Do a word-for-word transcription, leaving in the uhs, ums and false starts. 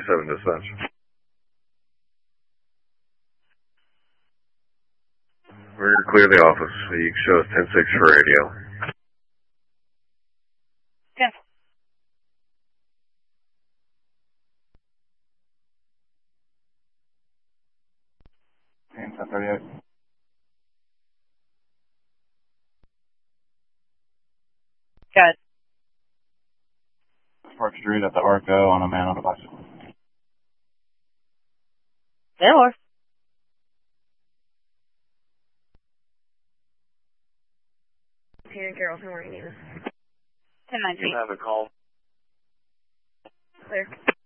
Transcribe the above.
seven dispatch. We're going to clear the office. You can show us ten six for radio. ten. ten thirty-eight. Got it. Park Street at the Arco on a man on a bicycle. There are. Tanner Carroll, how are you? ten nine three. You have a call. Clear.